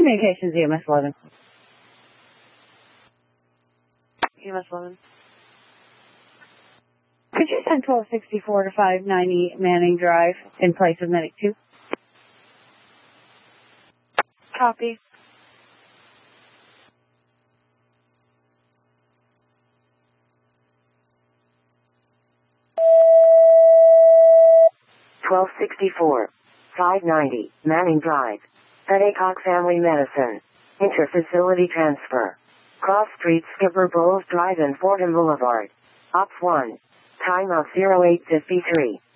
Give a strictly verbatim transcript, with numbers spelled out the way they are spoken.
Communications E M S eleven. E M S eleven. Could you send twelve sixty-four to five ninety Manning Drive in place of Medic two? Copy. twelve sixty-four, five ninety, Manning Drive. Pedacock Family Medicine. Interfacility transfer. Cross Street, Skipper Bowles Drive and Fordham Boulevard. Op one. Time of zero eight fifty-three.